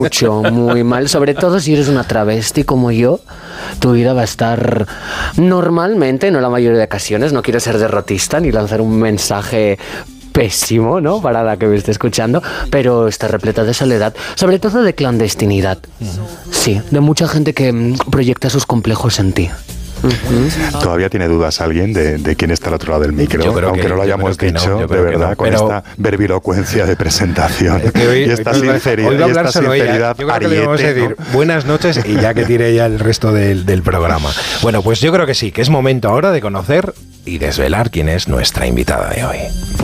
mucho, muy mal. Sobre todo si eres una travesti como yo, tu vida va a estar normalmente, no la mayoría de ocasiones, no quiero ser derrotista ni lanzar un mensaje pésimo, ¿no?, para la que me esté escuchando, pero está repleta de soledad, sobre todo de clandestinidad. Sí, de mucha gente que proyecta sus complejos en ti. ¿Todavía tiene dudas alguien de quién está al otro lado del micro? Aunque no lo hayamos dicho, de verdad, con esta verbilocuencia de presentación y esta sinceridad. Hoy va a hablar solo ella. Sinceridad Yo creo que le vamos a decir buenas noches y ya que tire ella el resto del programa. Bueno, pues yo creo que sí, que es momento ahora de conocer y desvelar quién es nuestra invitada de hoy.